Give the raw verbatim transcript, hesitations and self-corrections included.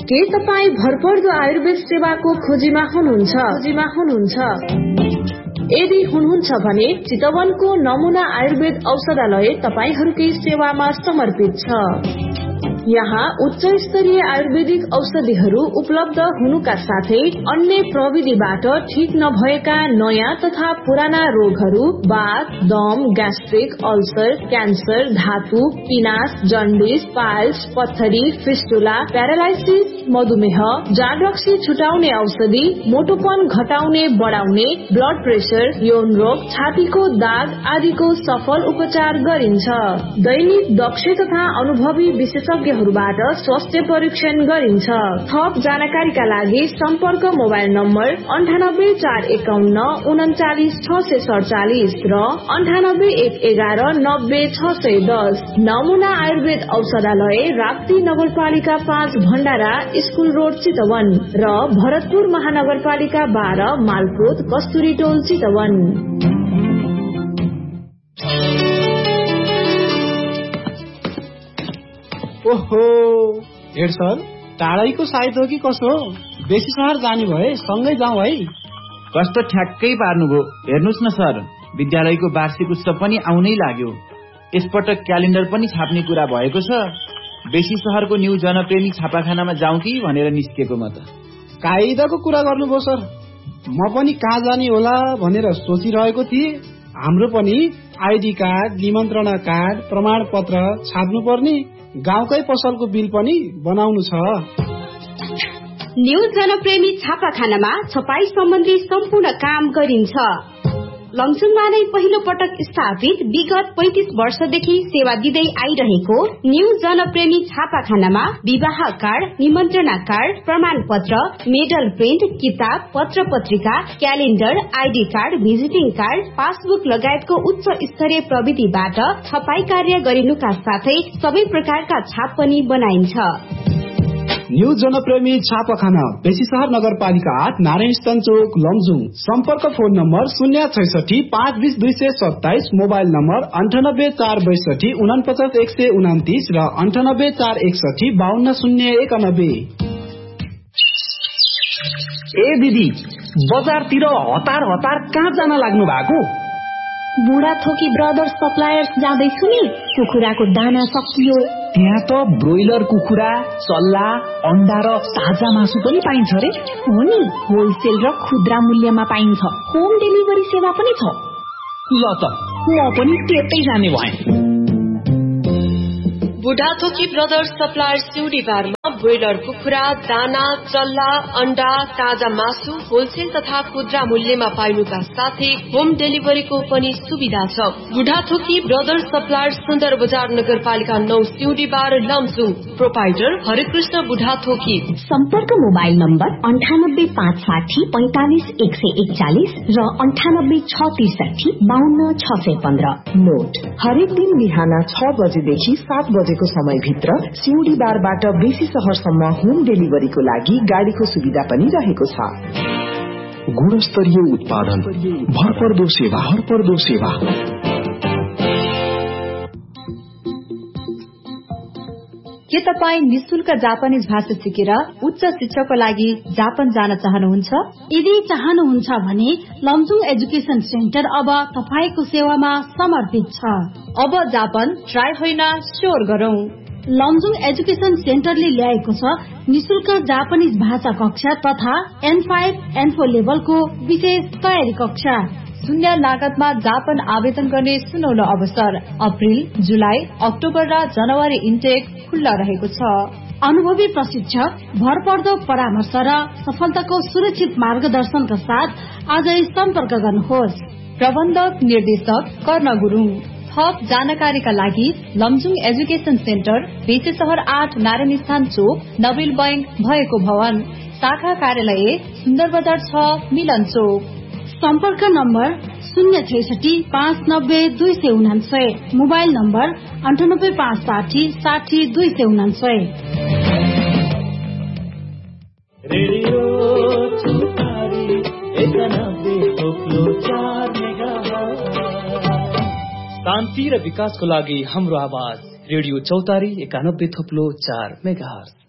के तपाईँ भरपर्दो आयुर्वेद सेवाको खोजीमा हुनुहुन्छ खोजीमा हुनुहुन्छ यदि हुनुहुन्छ भने चितवनको नमुना आयुर्वेद औषधालय तपाईहरूकै सेवामा समर्पित छ। यहाँ उच्च स्तरीय आयुर्वेदिक औषधिहरू उपलब्ध हुनुका साथै अन्य प्रविधिबाट ठीक नभएका नयाँ तथा पुराना रोगहरू वात, दम, ग्यास्ट्रिक, अल्सर, क्यान्सर, धातु, पिनास, जन्डिस, पाइल्स, पत्थरी, फिस्टुला, प्यारालाइसिस, मधुमेह, जाँड रक्सी छुटाउने औषधि, मोटोपन घटाउने बढाउने, ब्लड प्रेसर, यौन रोग, छातीको दाग आदिको सफल उपचार गरिन्छ। दैनिक दक्ष तथा अनुभवी विशेषज्ञ बाट स्वास्थ्य परीक्षण गरिन्छ। थप जानकारीका लागि सम्पर्क मोबाइल नम्बर अन्ठानब्बे चार एकाउन्न उन्चालिस छ सय सडचालिस र अन्ठानब्बे एक एघार नब्बे छ सय दस। नमुना आयुर्वेद औषधालय राप्ती नगरपालिका पाँच भण्डारा स्कूल रोड चितवन र भरतपुर महानगरपालिका बाह्र मालपोत कस्तुरी टोल चितवन। ओहो हेड सर, टाढैको साइत हो कि कसो? बेसी सहर जाने भए सँगै जाउँ है। कस्तो ठ्याक्कै पार्नुभयो। हेर्नुहोस् न सर, विद्यालयको वार्षिक उत्सव पनि आउनै लाग्यो। यसपटक क्यालेन्डर पनि छाप्ने कुरा भएको छ। बेसी सहरको न्यू जनप्रेमी छापाखानामा जाउँ कि भनेर निस्केको म त। कायदाको कुरा गर्नुभयो सर। म पनि कहाँ जाने होला भनेर सोचिरहेको थिएँ। हाम्रो पनि आइडी कार्ड, निमन्त्रणा कार्ड, प्रमाण पत्र छाप्नु पर्ने, गाउँकै पसलको बिल पनि बनाउनु छ। न्यू जनप्रेमी छापाखानामा छपाई सम्बन्धी सम्पूर्ण काम गरिन्छ। लमजुङमा नै पहिलो पटक स्थापित विगत पैंतीस वर्षदेखि सेवा दिँदै आइरहेको न्यू जनप्रेमी छापाखानामा विवाह कार्ड, निमन्त्रणा कार्ड, प्रमाण पत्र, मेडल प्रिन्ट, किताब, पत्र पत्रिका, calendar, ID card, visiting card, passbook लगायतको उच्च स्तरीय प्रविधिबाट छपाई कार्य गरिनुका साथै सबै प्रकारका छाप पनि बनाइन्छ। न्यू जनप्रेमी छापाखाना बेसी सहर नगरपालिका आठ नारायण स्थान चोक लमजुङ। सम्पर्क फोन नम्बर शून्य छैसठी पाँच बीस दुई सय सत्ताइस, मोबाइल नम्बर अन्ठानब्बे चार बैसठी उनपचास एक सय उन्तिस र अन्ठानब्बे चार एकसठी बाहन्न शून्य एकानब्बे। ए दिदी, बजारतिर हतार हतार कहाँ जान लाग्नु भएको? बुढा थोकी ब्रदर्स सप्लायर्स जाँदैछु नि। कुखुराको दाना सकियो। त्यहाँ त ब्रोइलर कुखुरा, चल्ला, अन्डा र ताजा मासु पनि पाइन्छ रे। हो नि, होलसेल र खुद्रा मूल्यमा पाइन्छ। होम डेलिभरी सेवा पनि छ। ल त म पनि त्यतै जाने भएँ। बुढाथोकी ब्रदर्स सप्लायर सिउडी बारमा ब्रोइलर कुखुरा, दाना, चल्ला, अन्डा, ताजा मासु होलसेल तथा खुद्रा मूल्यमा पाइनुका साथै होम डेलिभरीको पनि सुविधा छ। बुढाथोकी ब्रदर्स सप्लायर सुन्दर बजार नगरपालिका नौ सिउडी बार लमजुङ। प्रोपाइटर हरिकृष्ण बुढाथोकी। सम्पर्क मोबाइल नम्बर अन्ठानब्बे पाँच साठी पैंतालिस एक सय एकचालिस र अन्ठानब्बे छ त्रिसठी बाहन्न छ सय पन्ध्र। नोट, हरेक दिन बिहान छ बजेदेखि सात बजे को समय भित्र सिउडी बारबाट बेसी सहरसम्म होम डेलिभरीको लागि गाडीको सुविधा पनि रहेको छ। गुणस्तरीय उत्पादन, भरपर्दो सेवा, भरपर्दो सेवा। के तपाईँ निशुल्क जापानिज भाषा सिकेर उच्च शिक्षाको लागि जापान जान चाहनुहुन्छ? यदि चाहनुहुन्छ भने लमजुङ एजुकेशन सेन्टर अब तपाईको सेवामा समर्पित छ। अब जापान ट्राई होइन स्योर गरौं। लमजुङ एजुकेशन सेन्टरले ल्याएको छ निशुल्क जापानिज भाषा कक्षा तथा एन फाइभ एन फोर लेभलको विशेष तयारी कक्षा। शून्य लागतमा जापान आवेदन गर्ने सुनौलो अवसर। अप्रिल, जुलाई, अक्टोबर र जनवरी इन्टेक खुल्ला रहेको छ। अनुभवी प्रशिक्षक, भरपर्दो परामर्श र सफलताको सुरक्षित मार्गदर्शनका साथ आजै सम्पर्क गर्नुहोस्। प्रबन्धक निर्देशक कर्ण गुरुङ। थप जानकारीका लागि लमजुङ एजुकेशन सेन्टर बेसी सहर आठ नारायण स्थान चोक नबिल बैंक भएको भवन, शाखा कार्यालय सुन्दर बजार छ मिलन चोक। सम्पर्क नम्बर शून्य छैसठी पाँच नब्बे दुई सय उनान्सय, मोबाइल नम्बर अन्ठानब्बे पाँच साठी साठी दुई सय उनान्सय। रेडियो चौतारी एकानब्बे थोप्लो चार मेगाहर्ज। शान्ति र विकासको लागि हाम्रो आवाज रेडियो चौतारी एकानब्बे थोप्लो चार मेगाहर्ज।